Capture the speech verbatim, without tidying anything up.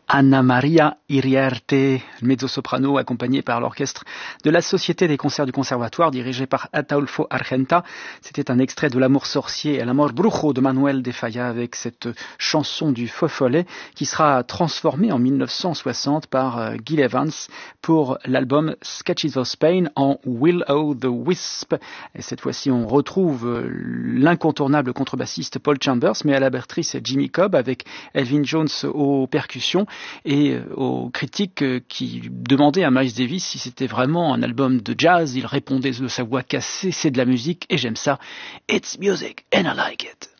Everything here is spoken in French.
Anna Maria Iriarte, mezzo-soprano accompagné par l'orchestre de la Société des concerts du Conservatoire dirigé par Ataulfo Argenta. C'était un extrait de L'amour sorcier et l'amor brujo de Manuel de Falla avec cette chanson du faux follet qui sera transformée en mille neuf cent soixante par Gil Evans pour l'album Sketches of Spain en Will-O' the Wisp. Et cette fois-ci on retrouve l'incontournable contrebassiste Paul Chambers mais à la batterie c'est Jimmy Cobb avec Elvin Jones aux percussions et aux critiques qui demandaient à Miles Davis si c'était vraiment un album de jazz. Il répondait de sa voix cassée, c'est de la musique et j'aime ça. It's music and I like it.